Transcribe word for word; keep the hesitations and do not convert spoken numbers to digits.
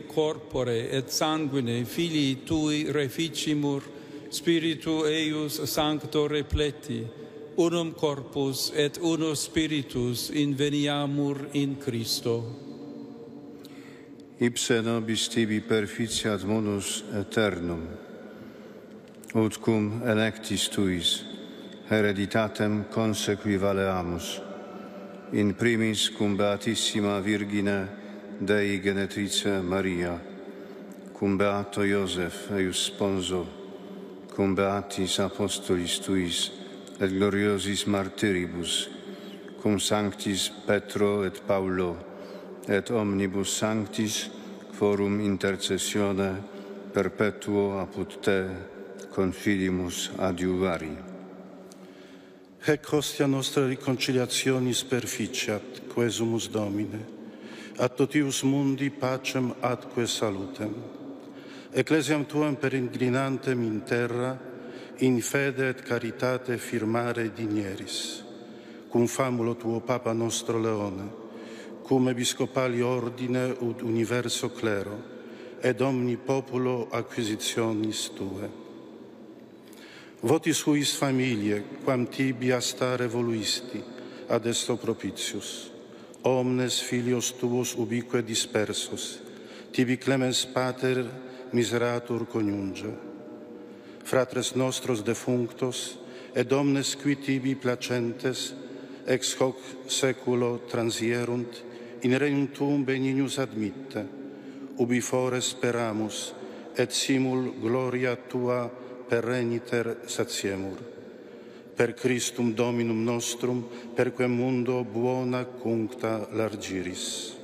corpore et sanguine filii tui reficimur, Spiritu eius sancto repleti, unum corpus et uno spiritus inveniamur in Christo. Ipse nobis tibi perficiat munus aeternum, ut cum electis tuis hereditatem consequivaleamus, in primis cum Beatissima Virgine Dei Genetrice Maria, cum Beato Iosef eius sponso, cum Beatis Apostolis tuis et gloriosis martyribus, cum Sanctis Petro et Paulo, et omnibus sanctis quorum intercessione perpetuo apud te confidimus adiuvari. Hec hostia nostra reconciliationis perficiat, quesumus Domine, ad totius mundi pacem atque salutem. Ecclesiam Tuam peregrinantem in terra, in fede et caritate firmare digneris, cum famulo Tuo Papa nostro Leone, cum episcopali ordine ut universo clero, ed omni populo acquisitionis Tue. Votis huis familie, quam tibi a stare voluisti, ad esto propitius, omnes filios tuos ubique dispersos, tibi clemens pater miseratur coniunge. Fratres nostros defunctos, et omnes qui tibi placentes, ex hoc seculo transierunt, in regnum Tuum benignus admitte, ubi fore speramus, et simul gloria Tua pereniter satiemur. Per Christum Dominum nostrum, per quem mundo buona cuncta largiris.